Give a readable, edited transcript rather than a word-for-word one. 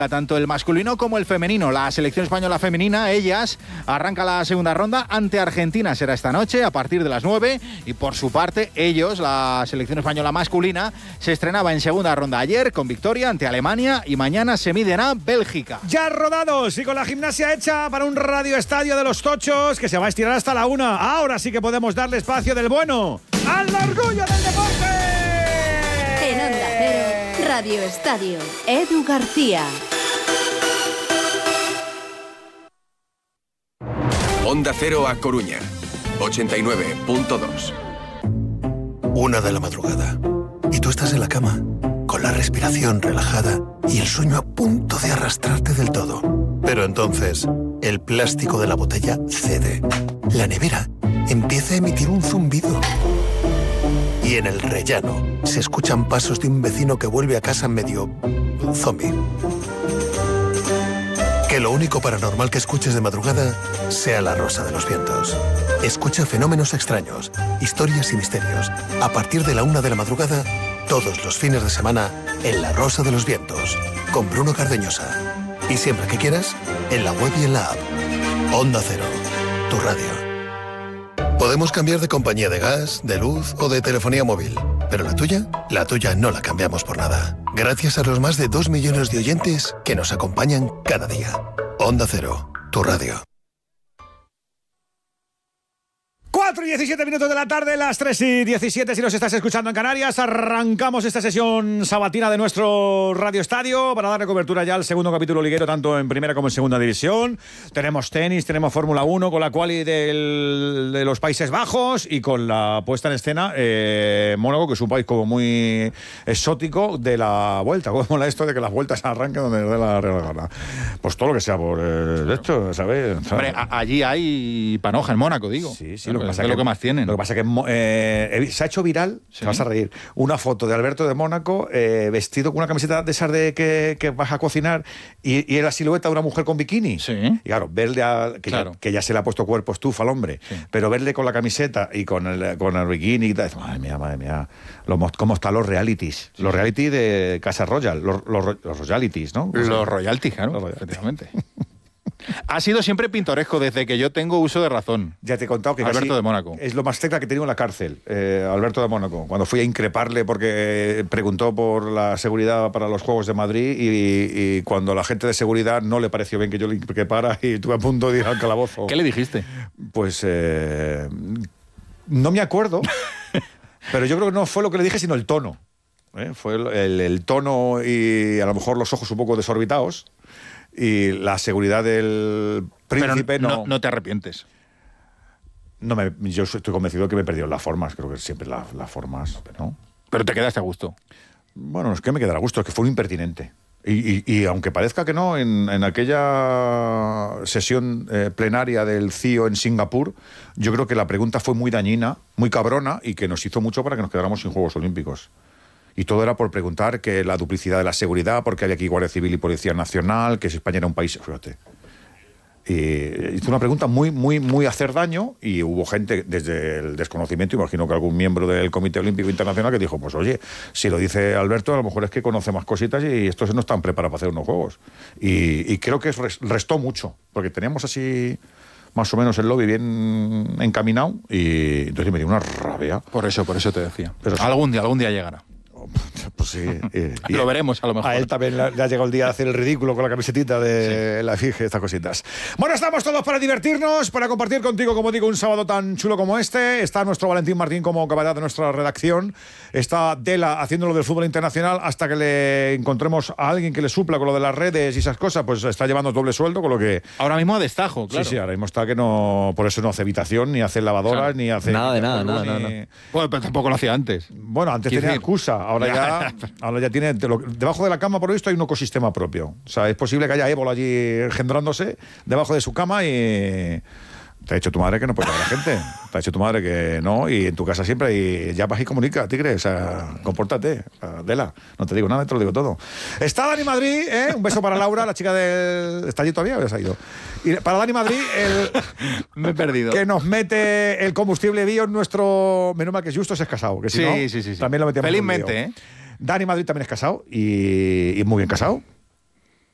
Tanto el masculino como el femenino. La selección española femenina, ellas, arranca la segunda ronda ante Argentina. Será esta noche a partir de las 9. Y por su parte, ellos, la selección española masculina, se estrenaba en segunda ronda ayer con victoria ante Alemania y mañana se miden a Bélgica. Ya rodados y con la gimnasia hecha para un Radio Estadio de los Tochos que se va a estirar hasta la 1. Ahora sí que podemos darle espacio del bueno al orgullo del deporte. En Onda Cero, Radio Estadio, Edu García. Onda Cero a Coruña, 89.2. 1 de la madrugada. Y tú estás en la cama, con la respiración relajada y el sueño a punto de arrastrarte del todo. Pero entonces, el plástico de la botella cede. La nevera empieza a emitir un zumbido. Y en el rellano se escuchan pasos de un vecino que vuelve a casa medio zombie. Que lo único paranormal que escuches de madrugada sea La Rosa de los Vientos. Escucha fenómenos extraños, historias y misterios. A partir de la 1 de la madrugada, todos los fines de semana, en La Rosa de los Vientos, con Bruno Cardeñosa. Y siempre que quieras, en la web y en la app. Onda Cero, tu radio. Podemos cambiar de compañía de gas, de luz o de telefonía móvil. Pero la tuya no la cambiamos por nada. Gracias a los más de 2 millones de oyentes que nos acompañan cada día. Onda Cero, tu radio. 4:17 de la tarde, las 3:17 si nos estás escuchando en Canarias. Arrancamos esta sesión sabatina de nuestro Radio Estadio para darle cobertura ya al segundo capítulo liguero, tanto en primera como en segunda división. Tenemos tenis, tenemos Fórmula 1 con la quali de los Países Bajos y con la puesta en escena Mónaco, que es un país como muy exótico de la vuelta. ¿Cómo mola esto de que las vueltas arranquen donde les dé la real gana? Pues todo lo que sea por esto, ¿sabes? Hombre, allí hay panoja en Mónaco, digo. Sí, Lo que más tienen. Lo que pasa es que se ha hecho viral, ¿sí? Te vas a reír, una foto de Alberto de Mónaco vestido con una camiseta de esas de que vas a cocinar y en la silueta de una mujer con bikini. Sí. Y claro, verle que ya se le ha puesto cuerpo estufa al hombre, sí. Pero verle con la camiseta y con el bikini y tal, madre mía, cómo están los realities. Sí. Los realities de Casa Royal, los royalities, ¿no? Los royalties, claro, efectivamente. Ha sido siempre pintoresco desde que yo tengo uso de razón. Ya te he contado que Alberto de Mónaco es lo más cerca que he tenido en la cárcel, Alberto de Mónaco, cuando fui a increparle porque preguntó por la seguridad para los Juegos de Madrid y cuando la gente de seguridad no le pareció bien que yo le increpara y estuve a punto de ir al calabozo. ¿Qué le dijiste? Pues no me acuerdo, pero yo creo que no fue lo que le dije, sino el tono. Fue el tono y a lo mejor los ojos un poco desorbitados. Y la seguridad del príncipe. Pero no te arrepientes. Yo estoy convencido de que me he perdido las formas. Creo que siempre las formas, ¿no? Pero te quedaste a gusto. Bueno, no es que me quedara a gusto, es que fue un impertinente. Y aunque parezca que no, en aquella sesión plenaria del CIO en Singapur, yo creo que la pregunta fue muy dañina, muy cabrona, y que nos hizo mucho para que nos quedáramos sin Juegos Olímpicos. Y todo era por preguntar que la duplicidad de la seguridad, porque había aquí Guardia Civil y Policía Nacional, que si España era un país... Fíjate. Y hizo una pregunta muy a hacer daño, y hubo gente desde el desconocimiento, imagino que algún miembro del Comité Olímpico Internacional, que dijo, pues oye, si lo dice Alberto, a lo mejor es que conoce más cositas y estos no están preparados para hacer unos juegos. Y creo que restó mucho, porque teníamos así más o menos el lobby bien encaminado, y entonces me dio una rabia. Por eso te decía. Pero algún día llegará. Pues sí. Lo veremos a lo mejor. A él también le ha llegado el día de hacer el ridículo con la camisetita de la efigie, estas cositas. Bueno, estamos todos para divertirnos, para compartir contigo, como digo, un sábado tan chulo como este. Está nuestro Valentín Martín como camarada de nuestra redacción. Está Dela haciéndolo del fútbol internacional hasta que le encontremos a alguien que le supla con lo de las redes y esas cosas. Pues está llevando doble sueldo, con lo que... Ahora mismo a destajo, claro. Sí, ahora mismo está que no... Por eso no hace habitación, ni hace lavadoras, claro. Ni hace... Nada. Bueno, pero tampoco lo hacía antes. Bueno, antes tenía excusa. Ahora ya tiene... Debajo de la cama, por lo visto, hay un ecosistema propio. O sea, es posible que haya ébola allí engendrándose debajo de su cama y... Te ha dicho tu madre que no puede haber gente. Te ha dicho tu madre que no, y en tu casa siempre hay llamas y comunica, tigre. O sea, compórtate, Dela. No te digo nada, te lo digo todo. Está Dani Madrid, un beso para Laura, la chica del... ¿Está allí todavía o ya se ha ido? Y para Dani Madrid, me he perdido. Que nos mete el combustible bio en nuestro... Menos mal que Justos es casado, que si no, sí. también lo metemos. Felizmente, Dani Madrid también es casado y muy bien casado.